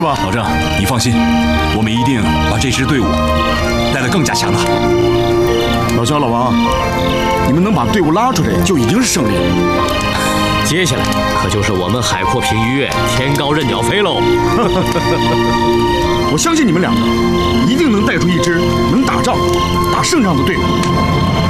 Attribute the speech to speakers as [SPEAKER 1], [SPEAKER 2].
[SPEAKER 1] 吧？
[SPEAKER 2] 老郑，你放心，我们一定把这支队伍带得更加强大。
[SPEAKER 1] 老肖、老王，你们能把队伍拉出来就已经是胜利了。
[SPEAKER 3] 接下来可就是我们海阔凭鱼跃，天高任鸟飞喽！
[SPEAKER 1] 我相信你们两个一定能带出一支能打仗、打胜仗的队伍。